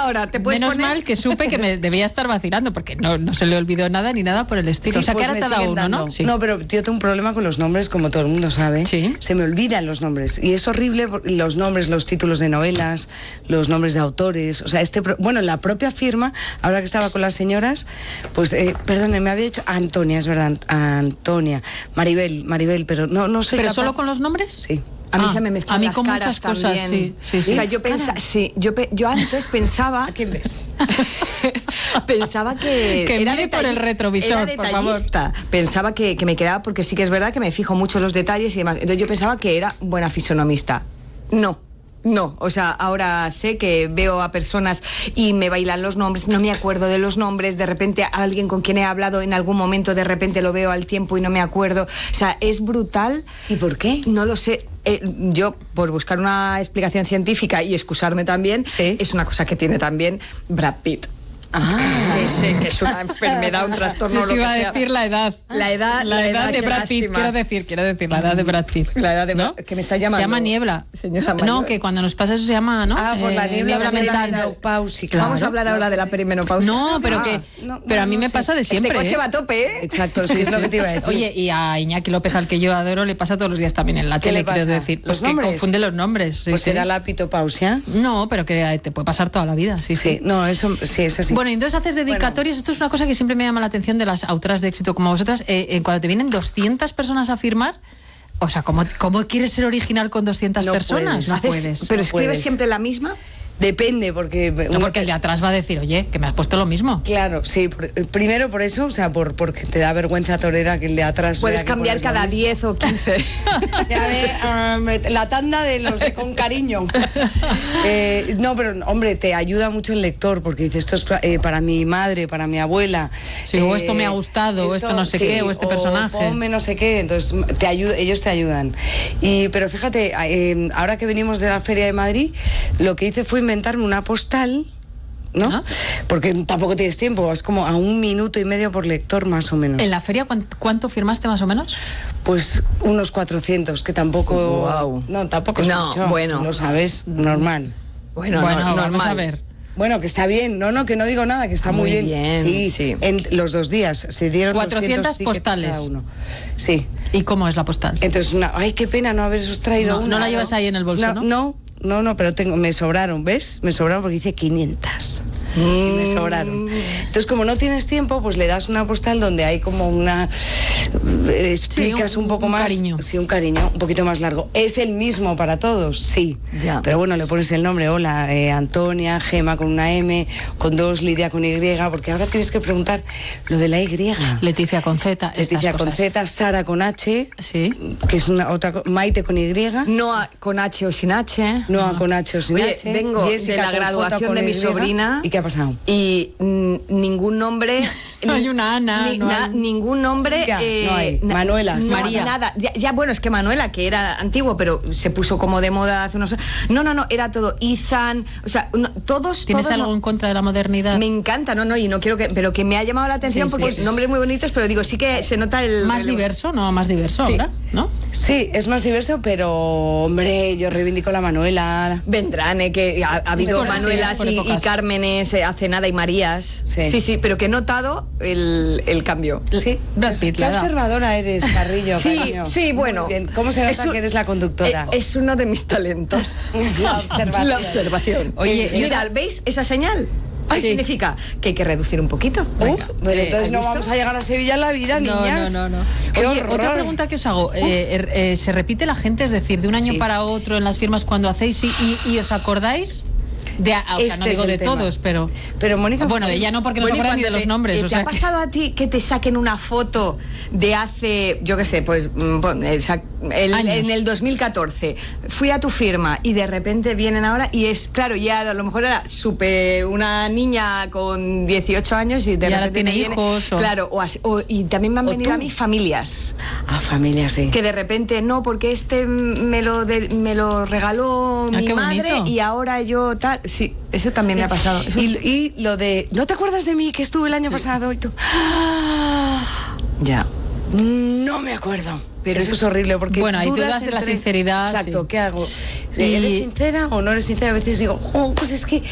Ahora, te puedes Menos poner... mal que supe que me debía estar vacilando, porque no se le olvidó nada ni nada por el estilo. Sí, o sea, pues que ahora te ha dado uno, ¿no? Sí. No, pero yo tengo un problema con los nombres, como todo el mundo sabe. Sí. Se me olvidan los nombres. Y es horrible los nombres, los títulos de novelas, los nombres de autores. O sea, bueno, la propia firma, ahora que estaba con las señoras, pues, perdón, me había dicho Antonia, es verdad, Antonia, Maribel, pero no soy ¿Pero capaz. solo con los nombres? Sí. A mí se me mezclan a mí las con caras muchas cosas, también. sí. O sea, yo pensaba... ¿A quién ves? Pensaba que... Que mire por el retrovisor, era por favor. detallista. Pensaba que me quedaba, porque sí que es verdad que me fijo mucho en los detalles y demás. Entonces yo pensaba que era buena fisonomista. No, o sea, ahora sé que veo a personas y me bailan los nombres, no me acuerdo de los nombres, de repente a alguien con quien he hablado en algún momento, de repente lo veo al tiempo y no me acuerdo. O sea, es brutal. ¿Y por qué? No lo sé. Yo, por buscar una explicación científica y excusarme también, Sí. es una cosa que tiene también Brad Pitt. Que sé que es una enfermedad, un trastorno, Yo lo te que iba a sea. decir la edad. La edad de qué Brad Pitt, lástima. quiero decir, la edad de Brad Pitt. La edad de ¿no? que me está llamando. Se llama niebla. Señora no, mayor. que cuando nos pasa eso se llama, ¿no? Ah, por la niebla mental. menopausia. Claro. Vamos a hablar ahora de la perimenopausia. No, pero pero a mí me pasa de siempre. Este coche ¿eh? va a tope, ¿eh? Exacto, sí, es lo que te iba a decir. Oye, y a Iñaki López, al que yo adoro, le pasa todos los días también en la ¿Qué tele, le pasa? quiero decir. ¿Los Pues que nombres? confunde los nombres. Sí, Pues sí. será la pitopausia. No, pero que te puede pasar toda la vida, sí. Sí, no, eso sí es así. Bueno, y entonces haces dedicatorias. Esto es una cosa que siempre me llama la atención de las autoras de éxito como vosotras. Cuando te vienen 200 personas a firmar, o sea, ¿cómo quieres ser original con 200 No personas? puedes. No Haces- puedes. ¿Pero no escribes puedes. siempre la misma? Depende, porque... No, porque el de atrás va a decir, oye, que me has puesto lo mismo. Claro, sí. Primero por eso, o sea, porque te da vergüenza torera que el de atrás... Puedes vea que cambiar pones lo cada mismo. 10 o 15. Ya ve, la tanda de los de con cariño. No, pero hombre, te ayuda mucho el lector, porque dices, esto es para mi madre, para mi abuela. Sí, o esto me ha gustado, o esto no sé qué, o este personaje. Ponme no sé qué, entonces ellos te ayudan. Pero fíjate, ahora que venimos de la Feria de Madrid, lo que hice fue inventarme una postal, ¿no? Ah. Porque tampoco tienes tiempo, vas como a 1 minuto y medio por lector más o menos. ¿En la feria cuánto firmaste más o menos? Pues unos 400, que tampoco... Guau. No, tampoco es No, mucho, bueno. tú lo sabes, normal. Bueno, vamos normal. a ver. Bueno, que está bien, que no digo nada, que está muy Muy bien. bien, Sí, sí. en los 2 días se dieron 400 tickets postales. cada uno. Sí. ¿Y cómo es la postal? Entonces, ay, qué pena no haberos traído No, una. no la llevas ahí en el bolso, ¿no? No, pero me sobraron, ¿ves? Me sobraron porque hice 500. Y me sobraron. Entonces, como no tienes tiempo, pues le das una postal donde hay como una... explicas Sí, un poco más... cariño. Sí, un cariño, un poquito más largo. ¿Es el mismo para todos? Sí. Ya. Pero bueno, le pones el nombre, hola, Antonia, Gema con una M, con 2, Lidia con Y, porque ahora tienes que preguntar lo de la Y. Leticia con Z, estas Leticia cosas. con Z, Sara con H, Sí. que es una otra, Maite con Y, Noa con H o sin H. Noa con H o sin Oye, H, vengo Jessica de la con J graduación con de mi Y. sobrina. ¿Y qué ha pasado? Y ningún nombre. No hay una Ana, no hay- ningún nombre. Ya, no hay. Manuela, no, María. Nada. Ya, bueno, es que Manuela, que era antiguo, pero se puso como de moda hace unos años. No, era todo. Ethan, o sea, todos. ¿Tienes todos algo en contra de la modernidad? Me encanta, y no quiero que. Pero que me ha llamado la atención Sí, porque sí. nombres muy bonitos, pero digo, sí que se nota el. Más diverso, ¿no? Más diverso Sí. ahora, ¿no? Sí, es más diverso, pero hombre, yo reivindico la Manuela. Vendrán, que ha habido por- Manuelas sí, por y épocas. Cármenes hace nada y Marías. Sí. Sí, pero que he notado el cambio. Sí. Brad Pitt, Qué la edad. observadora eres, Carrillo, Sí, cariño. sí, bueno. Muy bien. ¿Cómo se Es nota que eres la conductora? Es uno de mis talentos. La observación. La observación. Oye, y mira, otra- ¿veis esa señal? ¿Qué Sí. significa? Que hay que reducir un poquito. Pero entonces ¿has no visto? vamos a llegar a Sevilla en la vida, niñas. No. Qué Oye, horror. otra pregunta que os hago. ¿Se repite la gente, es decir, de un año Sí. para otro en las firmas cuando hacéis y os acordáis? O sea, Este no digo es de el tema. todos, pero... Pero Mónica... Bueno, de ella no, porque no se Bueno, y acuerdan ni de cuando los nombres. ¿Te O sea, ha pasado a ti que te saquen una foto de hace, yo qué sé, pues Años. en el 2014? Fui a tu firma y de repente vienen ahora y es, claro, ya a lo mejor era una niña con 18 años y de Y ahora repente tiene te viene- hijos o- Claro, y también me han O venido tú. a mí familias. Ah, familia, sí. Que de repente no, porque este me lo regaló Ah, mi qué madre bonito. y ahora yo tal. Sí, eso también me ha pasado. Eso- Y lo de... ¿No te acuerdas de mí que estuve el año pasado? Y tú... ya. No me acuerdo. Pero eso es horrible porque Bueno, hay dudas de la sinceridad, Exacto, sí. ¿qué hago? Y- ¿Eres sincera o no eres sincera? A veces digo, pues es que